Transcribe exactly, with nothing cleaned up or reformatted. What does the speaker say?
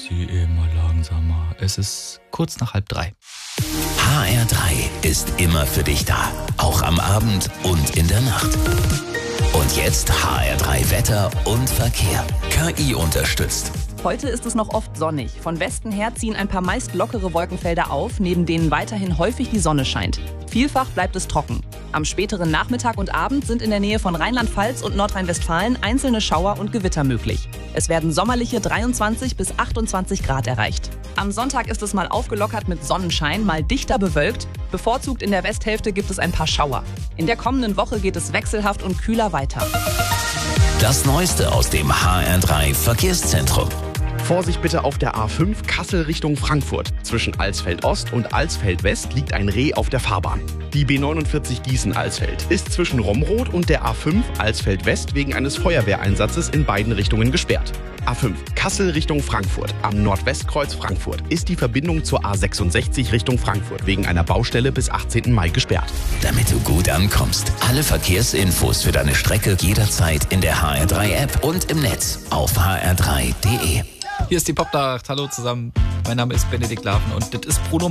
sie immer langsamer. Es ist kurz nach halb drei. H R drei ist immer für dich da, auch am Abend und in der Nacht. Und jetzt H R drei Wetter und Verkehr. K I unterstützt. Heute ist es noch oft sonnig. Von Westen her ziehen ein paar meist lockere Wolkenfelder auf, neben denen weiterhin häufig die Sonne scheint. Vielfach bleibt es trocken. Am späteren Nachmittag und Abend sind in der Nähe von Rheinland-Pfalz und Nordrhein-Westfalen einzelne Schauer und Gewitter möglich. Es werden sommerliche dreiundzwanzig bis achtundzwanzig Grad erreicht. Am Sonntag ist es mal aufgelockert mit Sonnenschein, mal dichter bewölkt. Bevorzugt in der Westhälfte gibt es ein paar Schauer. In der kommenden Woche geht es wechselhaft und kühler weiter. Das Neueste aus dem H R drei Verkehrszentrum. Vorsicht bitte auf der A fünf Kassel Richtung Frankfurt. Zwischen Alsfeld Ost und Alsfeld West liegt ein Reh auf der Fahrbahn. Die B neunundvierzig Gießen-Alsfeld ist zwischen Romroth und der A fünf Alsfeld West wegen eines Feuerwehreinsatzes in beiden Richtungen gesperrt. A fünf Kassel Richtung Frankfurt. Am Nordwestkreuz Frankfurt ist die Verbindung zur A sechsundsechzig Richtung Frankfurt wegen einer Baustelle bis achtzehnten Mai gesperrt. Damit du gut ankommst. Alle Verkehrsinfos für deine Strecke jederzeit in der H R drei App und im Netz auf h r drei punkt d e. Hier ist die Popnacht. Hallo zusammen. Mein Name ist Benedikt Laven und das ist Bruno